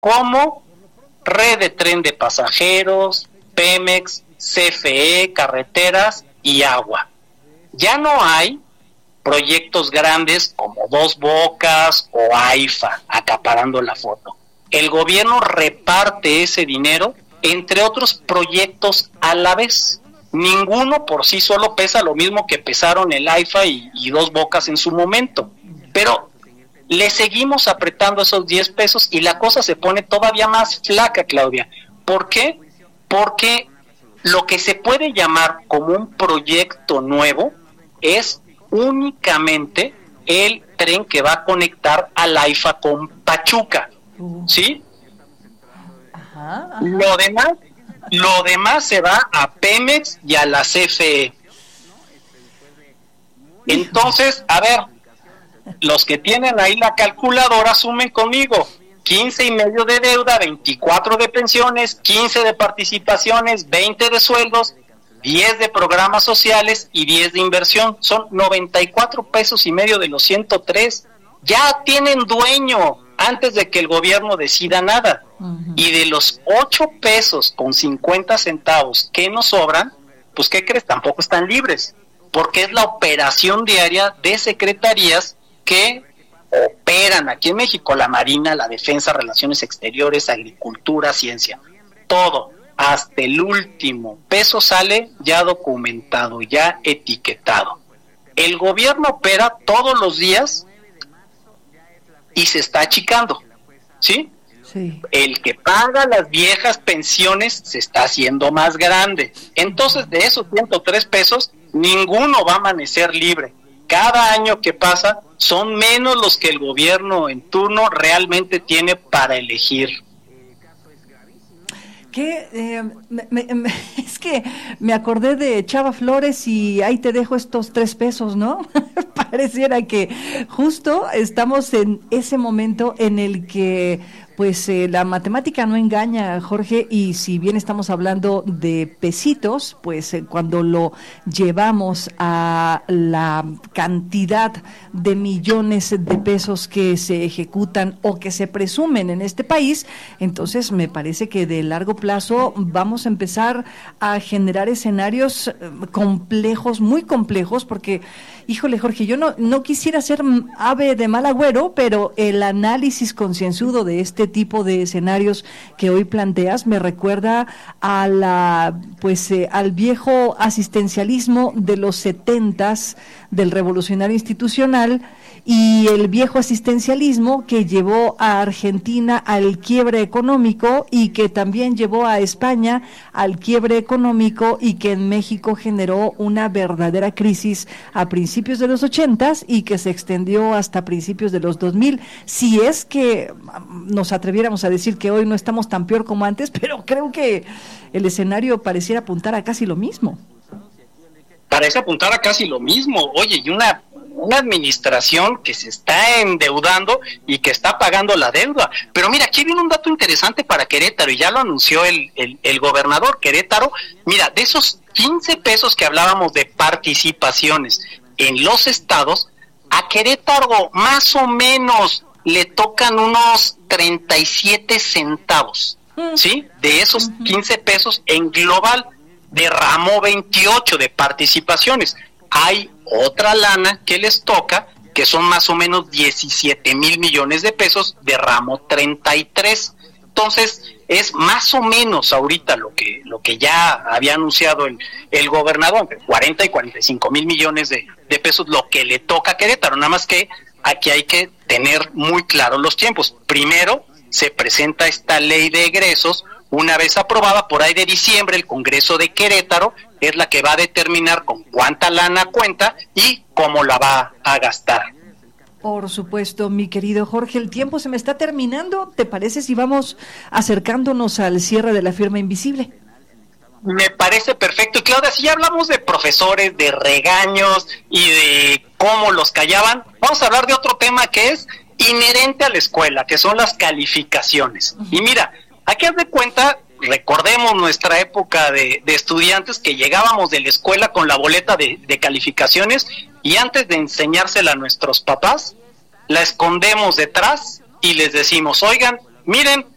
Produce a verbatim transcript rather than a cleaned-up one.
como Red de Tren de Pasajeros, Pemex, C F E, Carreteras y Agua. Ya no hay proyectos grandes como Dos Bocas o AIFA acaparando la foto. El gobierno reparte ese dinero entre otros proyectos a la vez. Ninguno por sí solo pesa lo mismo que pesaron el AIFA y, y Dos Bocas en su momento, pero le seguimos apretando esos diez pesos y la cosa se pone todavía más flaca, Claudia. ¿Por qué? Porque lo que se puede llamar como un proyecto nuevo es únicamente el tren que va a conectar al AIFA con Pachuca, ¿sí? Ajá, ajá. Lo demás, lo demás se va a Pemex y a la C F E. Entonces, a ver, los que tienen ahí la calculadora sumen conmigo: quince y medio de deuda, veinticuatro de pensiones, quince de participaciones, veinte de sueldos, diez de programas sociales y diez de inversión. Son noventa y cuatro pesos y medio de los ciento tres. Ya tienen dueño antes de que el gobierno decida nada. Uh-huh. Y de los ocho pesos con cincuenta centavos que nos sobran, pues ¿qué crees? Tampoco están libres, porque es la operación diaria de secretarías que operan aquí en México: la Marina, la Defensa, Relaciones Exteriores, Agricultura, Ciencia, todo, hasta el último peso sale ya documentado, ya etiquetado. El gobierno opera todos los días y se está achicando, ¿sí? Sí. El que paga las viejas pensiones se está haciendo más grande. Entonces, de esos ciento tres pesos, ninguno va a amanecer libre. Cada año que pasa son menos los que el gobierno en turno realmente tiene para elegir. Que eh, me, me, es que me acordé de Chava Flores y ahí te dejo estos tres pesos, ¿no? Pareciera que justo estamos en ese momento en el que pues eh, la matemática no engaña, Jorge, y si bien estamos hablando de pesitos, pues eh, cuando lo llevamos a la cantidad de millones de pesos que se ejecutan o que se presumen en este país, entonces me parece que de largo plazo vamos a empezar a generar escenarios eh, complejos, muy complejos, porque, híjole, Jorge, yo no, no quisiera ser ave de mal agüero, pero el análisis concienzudo de este tipo de escenarios que hoy planteas me recuerda a la pues eh, al viejo asistencialismo de los setentas del revolucionario institucional y el viejo asistencialismo que llevó a Argentina al quiebre económico y que también llevó a España al quiebre económico y que en México generó una verdadera crisis a principios de los ochentas y que se extendió hasta principios de los dos mil. Si es que nos atreviéramos a decir que hoy no estamos tan peor como antes, pero creo que el escenario pareciera apuntar a casi lo mismo. Parece apuntar a casi lo mismo. Oye, y una una administración que se está endeudando y que está pagando la deuda. Pero mira, aquí viene un dato interesante para Querétaro, y ya lo anunció el, el, el gobernador. Querétaro, mira, de esos quince pesos que hablábamos de participaciones en los estados, a Querétaro más o menos le tocan unos treinta y siete centavos, ¿sí? De esos quince pesos en global derramó veintiocho de participaciones. Hay otra lana que les toca, que son más o menos diecisiete mil millones de pesos, derramó treinta y tres. Entonces, es más o menos ahorita lo que lo que ya había anunciado el, el gobernador, entre cuarenta y cuarenta y cinco mil millones de, de pesos, lo que le toca a Querétaro. Nada más que aquí hay que tener muy claros los tiempos. Primero, se presenta esta ley de egresos. Una vez aprobada, por ahí de diciembre, el Congreso de Querétaro es la que va a determinar con cuánta lana cuenta y cómo la va a gastar. Por supuesto, mi querido Jorge, el tiempo se me está terminando. ¿Te parece si vamos acercándonos al cierre de la firma invisible? Me parece perfecto. Y Claudia, si ya hablamos de profesores, de regaños y de cómo los callaban, vamos a hablar de otro tema que es inherente a la escuela, que son las calificaciones. Uh-huh. Y mira, aquí haz de cuenta, recordemos nuestra época de, de estudiantes, que llegábamos de la escuela con la boleta de, de calificaciones y antes de enseñársela a nuestros papás, la escondemos detrás y les decimos, oigan, miren,